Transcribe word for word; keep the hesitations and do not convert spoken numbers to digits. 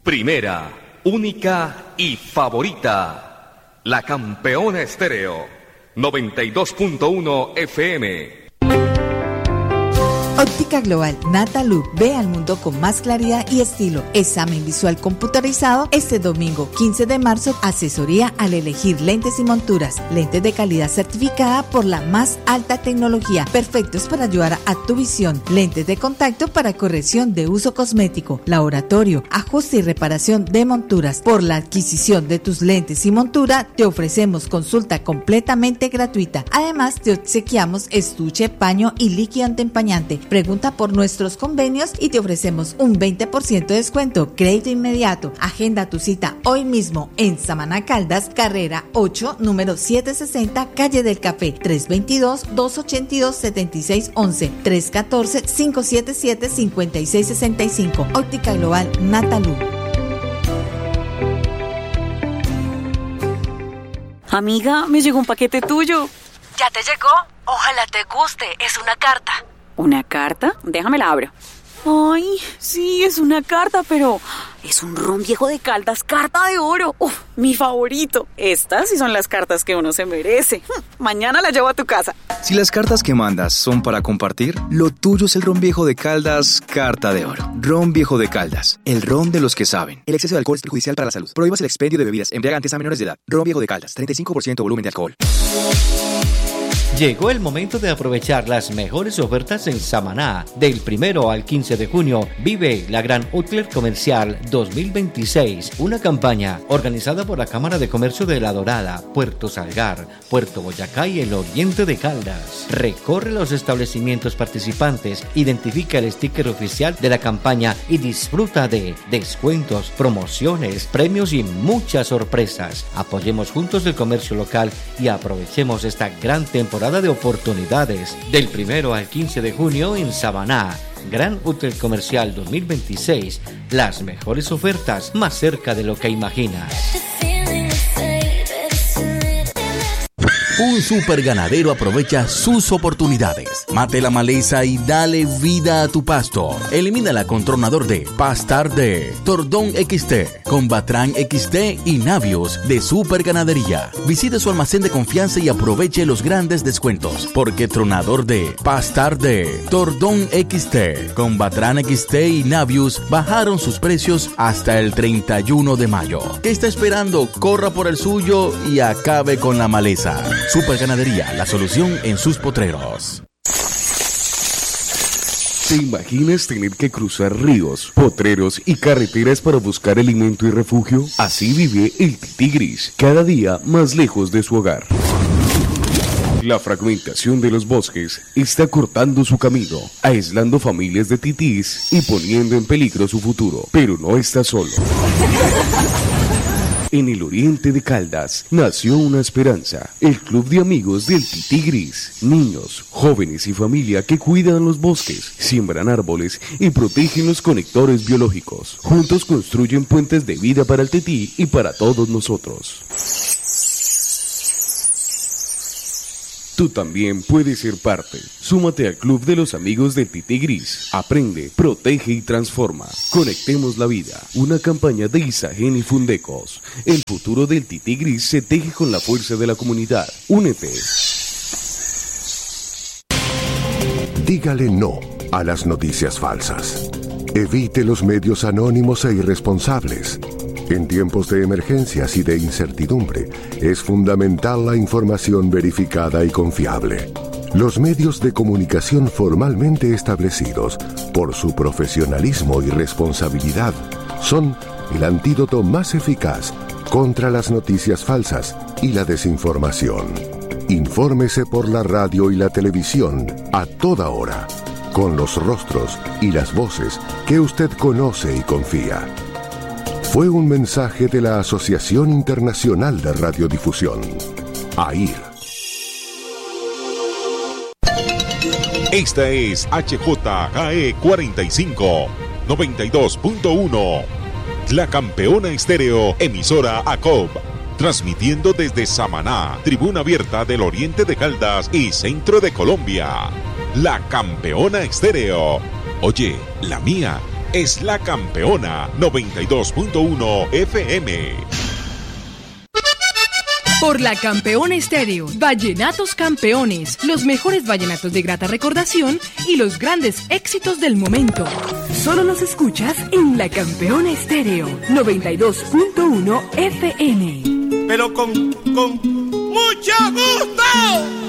Primera, única y favorita. La Campeona Estéreo. noventa y dos punto uno F M. Óptica Global Natalup, ve al mundo con más claridad y estilo. Examen visual computarizado este domingo quince de marzo. Asesoría al elegir lentes y monturas. Lentes de calidad certificada por la más alta tecnología, perfectos para ayudar a tu visión. Lentes de contacto para corrección de uso cosmético. Laboratorio, ajuste y reparación de monturas. Por la adquisición de tus lentes y montura, te ofrecemos consulta completamente gratuita. Además, te obsequiamos estuche, paño y líquido anteempañante. Pregunta por nuestros convenios y te ofrecemos un veinte por ciento de descuento. Crédito inmediato. Agenda tu cita hoy mismo en Samaná Caldas, carrera ocho, número setecientos sesenta, calle del Café, tres dos dos, dos ocho dos, siete seis uno uno, tres uno cuatro, cinco siete siete, cinco seis seis cinco. Óptica Global Natalu. Amiga, me llegó un paquete tuyo. ¿Ya te llegó? Ojalá te guste. Es una carta. ¿Una carta? Déjame la abro. Ay, sí, es una carta, pero es un ron viejo de Caldas, carta de oro. Uf, mi favorito. Estas sí son las cartas que uno se merece. Mañana la llevo a tu casa. Si las cartas que mandas son para compartir, lo tuyo es el ron viejo de Caldas, carta de oro. Ron viejo de Caldas, el ron de los que saben. El exceso de alcohol es perjudicial para la salud. Prohíbas el expendio de bebidas embriagantes a menores de edad. Ron viejo de Caldas, treinta y cinco por ciento volumen de alcohol. Llegó el momento de aprovechar las mejores ofertas en Samaná. Del primero al quince de junio, vive la Gran Outlet Comercial dos mil veintiséis, una campaña organizada por la Cámara de Comercio de La Dorada, Puerto Salgar, Puerto Boyacá y el Oriente de Caldas. Recorre los establecimientos participantes, identifica el sticker oficial de la campaña y disfruta de descuentos, promociones, premios y muchas sorpresas. Apoyemos juntos el comercio local y aprovechemos esta gran temporada de oportunidades. Del primero al quince de junio en Samaná, Gran Hotel Comercial dos mil veintiséis, las mejores ofertas más cerca de lo que imaginas. Un super ganadero aprovecha sus oportunidades. Mate la maleza y dale vida a tu pasto. Elimínala con tronador de Pastar de Tordón X T, con Batran X T y Navios de Super Ganadería. Visite su almacén de confianza y aproveche los grandes descuentos, porque tronador de Pastar de Tordón X T, con Batran X T y Navios bajaron sus precios hasta el treinta y uno de mayo. ¿Qué está esperando? Corra por el suyo y acabe con la maleza. Super Ganadería, la solución en sus potreros. ¿Te imaginas tener que cruzar ríos, potreros y carreteras para buscar alimento y refugio? Así vive el tití gris, cada día más lejos de su hogar. La fragmentación de los bosques está cortando su camino, aislando familias de titís y poniendo en peligro su futuro. Pero no está solo. En el oriente de Caldas nació una esperanza, el club de amigos del tití gris. Niños, jóvenes y familia que cuidan los bosques, siembran árboles y protegen los conectores biológicos. Juntos construyen puentes de vida para el tití y para todos nosotros. Tú también puedes ser parte. Súmate al Club de los Amigos del Tití Gris. Aprende, protege y transforma. Conectemos la vida. Una campaña de Isagen y Fundecos. El futuro del Tití Gris se teje con la fuerza de la comunidad. Únete. Dígale no a las noticias falsas. Evite los medios anónimos e irresponsables. En tiempos de emergencias y de incertidumbre, es fundamental la información verificada y confiable. Los medios de comunicación formalmente establecidos, por su profesionalismo y responsabilidad, son el antídoto más eficaz contra las noticias falsas y la desinformación. Infórmese por la radio y la televisión a toda hora, con los rostros y las voces que usted conoce y confía. Fue un mensaje de la Asociación Internacional de Radiodifusión, A I R. Esta es H J G E cuarenta y cinco, noventa y dos punto uno. La Campeona Estéreo, emisora A C O B. Transmitiendo desde Samaná, tribuna abierta del Oriente de Caldas y centro de Colombia. La Campeona Estéreo. Oye, la mía. es La Campeona noventa y dos punto uno F M. Por La Campeona Estéreo, Vallenatos Campeones, los mejores vallenatos de grata recordación y los grandes éxitos del momento. Solo los escuchas en La Campeona Estéreo, noventa y dos punto uno F M. Pero con, con mucho gusto.